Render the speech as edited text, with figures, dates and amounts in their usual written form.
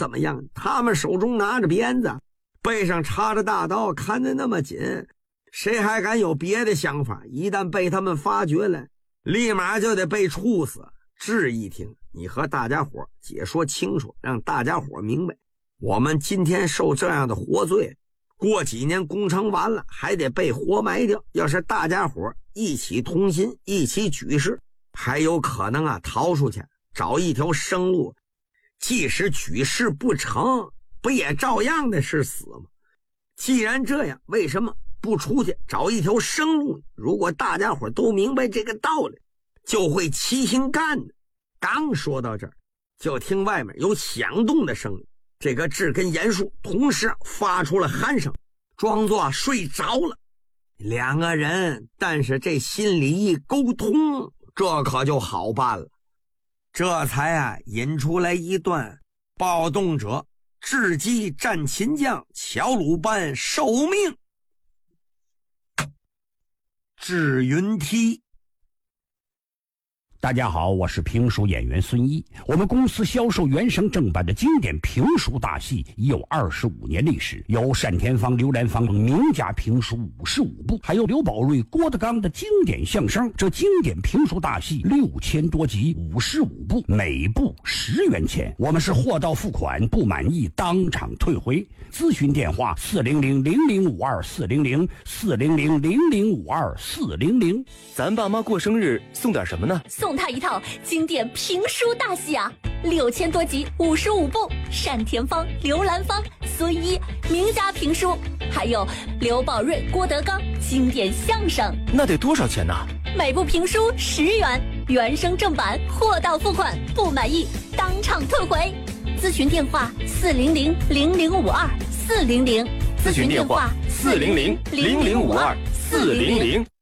怎么样？他们手中拿着鞭子，背上插着大刀，看得那么紧，谁还敢有别的想法？一旦被他们发觉了，立马就得被处死。志一听，你和大家伙解说清楚，让大家伙明白，我们今天受这样的活罪，过几年工程完了还得被活埋掉。要是大家伙一起同心，一起举事，还有可能逃出去，找一条生路。即使举事不成，不也照样的是死吗？既然这样，为什么不出去找一条生路？如果大家伙都明白这个道理，就会齐心干的。刚说到这儿，就听外面有响动的声音，这个志跟严树同时发出了鼾声，装作睡着了。两个人但是这心里一沟通，这可就好办了。这才引出来一段暴动者智击战秦将，乔鲁班受命。智云梯。 大家好，我是评书演员孙一。我们公司销售原声正版的经典评书大戏已有25年历史，有单田芳、刘兰芳名家评书55部，还有刘宝瑞、郭德纲的经典相声。这经典评书大戏6000多集，55部，每部10元钱。我们是货到付款，不满意当场退回。咨询电话400-0052-400，400-0052-400。 咱爸妈过生日送点什么呢？ 送他一套经典评书大戏啊，6000多集，55部，单田芳、刘兰芳、孙一名家评书，还有刘宝瑞、郭德纲经典相声。 那得多少钱呢？ 每部评书10元，原声正版，货到付款，不满意当场退回。咨询电话400-0052-400， 咨询电话400-0052-400。